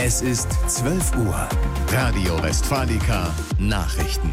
Es ist 12 Uhr. Radio Westfalica Nachrichten.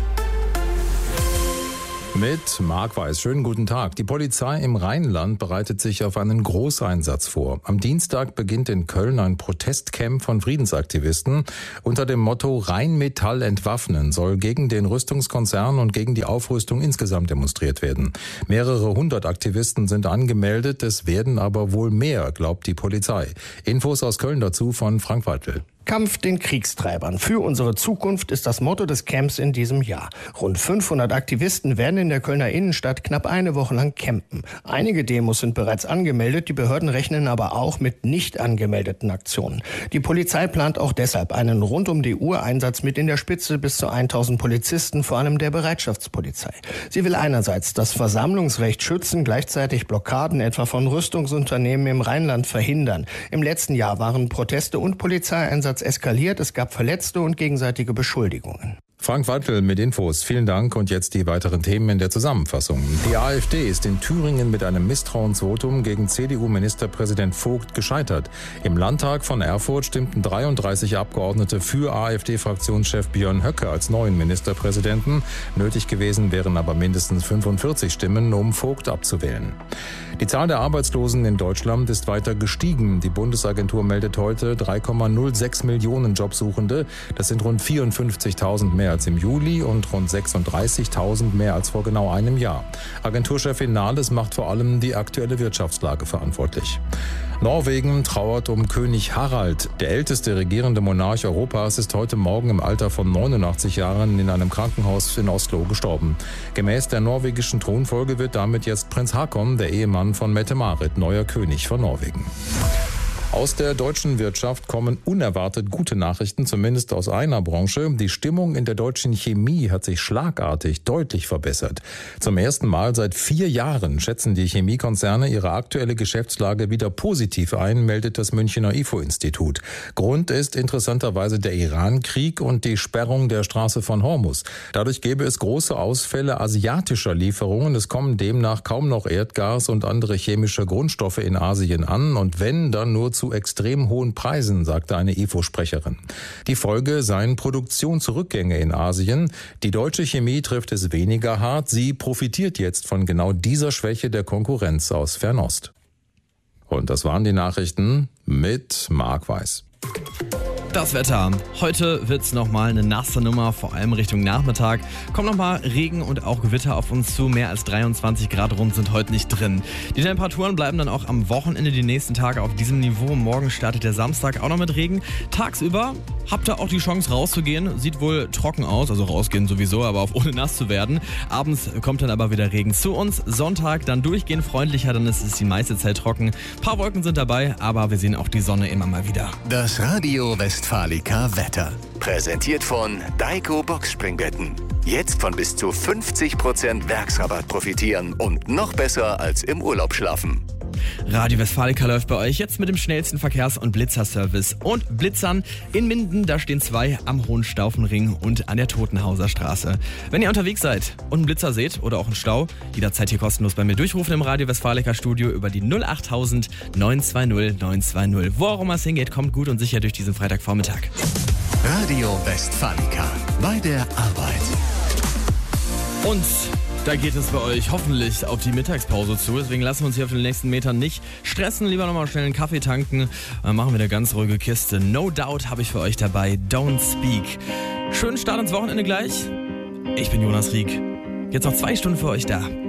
Mit Marc Weiß. Schönen guten Tag. Die Polizei im Rheinland bereitet sich auf einen Großeinsatz vor. Am Dienstag beginnt in Köln ein Protestcamp von Friedensaktivisten. Unter dem Motto Rheinmetall entwaffnen soll gegen den Rüstungskonzern und gegen die Aufrüstung insgesamt demonstriert werden. Mehrere hundert Aktivisten sind angemeldet, es werden aber wohl mehr, glaubt die Polizei. Infos aus Köln dazu von Frank Wattel. Kampf den Kriegstreibern. Für unsere Zukunft ist das Motto des Camps in diesem Jahr. Rund 500 Aktivisten werden in der Kölner Innenstadt knapp eine Woche lang campen. Einige Demos sind bereits angemeldet, die Behörden rechnen aber auch mit nicht angemeldeten Aktionen. Die Polizei plant auch deshalb einen Rund-um-die-Uhr-Einsatz mit in der Spitze bis zu 1000 Polizisten, vor allem der Bereitschaftspolizei. Sie will einerseits das Versammlungsrecht schützen, gleichzeitig Blockaden etwa von Rüstungsunternehmen im Rheinland verhindern. Im letzten Jahr waren Proteste und Polizeieinsatz eskaliert, es gab Verletzte und gegenseitige Beschuldigungen. Frank Wattel mit Infos. Vielen Dank und jetzt die weiteren Themen in der Zusammenfassung. Die AfD ist in Thüringen mit einem Misstrauensvotum gegen CDU-Ministerpräsident Vogt gescheitert. Im Landtag von Erfurt stimmten 33 Abgeordnete für AfD-Fraktionschef Björn Höcke als neuen Ministerpräsidenten. Nötig gewesen wären aber mindestens 45 Stimmen, um Vogt abzuwählen. Die Zahl der Arbeitslosen in Deutschland ist weiter gestiegen. Die Bundesagentur meldet heute 3,06 Millionen Jobsuchende. Das sind rund 54.000 mehr als im Juli und rund 36.000 mehr als vor genau einem Jahr. Agenturchefin Nahles macht vor allem die aktuelle Wirtschaftslage verantwortlich. Norwegen trauert um König Harald. Der älteste regierende Monarch Europas ist heute Morgen im Alter von 89 Jahren in einem Krankenhaus in Oslo gestorben. Gemäß der norwegischen Thronfolge wird damit jetzt Prinz Haakon, der Ehemann von Mette-Marit, neuer König von Norwegen. Aus der deutschen Wirtschaft kommen unerwartet gute Nachrichten, zumindest aus einer Branche. Die Stimmung in der deutschen Chemie hat sich schlagartig deutlich verbessert. Zum ersten Mal seit 4 Jahren schätzen die Chemiekonzerne ihre aktuelle Geschäftslage wieder positiv ein, meldet das Münchner IFO-Institut. Grund ist interessanterweise der Iran-Krieg und die Sperrung der Straße von Hormuz. Dadurch gäbe es große Ausfälle asiatischer Lieferungen. Es kommen demnach kaum noch Erdgas und andere chemische Grundstoffe in Asien an und wenn, dann nur zu extrem hohen Preisen, sagte eine IFO-Sprecherin. Die Folge seien Produktionsrückgänge in Asien. Die deutsche Chemie trifft es weniger hart. Sie profitiert jetzt von genau dieser Schwäche der Konkurrenz aus Fernost. Und das waren die Nachrichten mit Marc Weiß. Das Wetter. Heute wird's nochmal eine nasse Nummer, vor allem Richtung Nachmittag. Kommt nochmal Regen und auch Gewitter auf uns zu. Mehr als 23 Grad rund sind heute nicht drin. Die Temperaturen bleiben dann auch am Wochenende die nächsten Tage auf diesem Niveau. Morgen startet der Samstag auch noch mit Regen. Tagsüber habt ihr auch die Chance rauszugehen. Sieht wohl trocken aus, also rausgehen sowieso, aber auch ohne nass zu werden. Abends kommt dann aber wieder Regen zu uns. Sonntag dann durchgehend freundlicher, dann ist es die meiste Zeit trocken. Ein paar Wolken sind dabei, aber wir sehen auch die Sonne immer mal wieder. Das Radio Westfalica Wetter. Präsentiert von Daiko Boxspringbetten. Jetzt von bis zu 50% Werksrabatt profitieren und noch besser als im Urlaub schlafen. Radio Westfalica läuft bei euch jetzt mit dem schnellsten Verkehrs- und Blitzerservice. Und Blitzern in Minden, da stehen 2 am Hohenstaufenring und an der Totenhauser Straße. Wenn ihr unterwegs seid und einen Blitzer seht oder auch einen Stau, jederzeit hier kostenlos bei mir durchrufen im Radio Westfalica Studio über die 08000 920 920. Wo auch immer es hingeht, kommt gut und sicher durch diesen Freitagvormittag. Radio Westfalica. Bei der Arbeit. Und da geht es bei euch hoffentlich auf die Mittagspause zu. Deswegen lassen wir uns hier auf den nächsten Metern nicht stressen. Lieber nochmal schnell einen Kaffee tanken. Dann machen wir eine ganz ruhige Kiste. No Doubt habe ich für euch dabei. Don't Speak. Schönen Start ins Wochenende gleich. Ich bin Jonas Rieck. Jetzt noch 2 Stunden für euch da.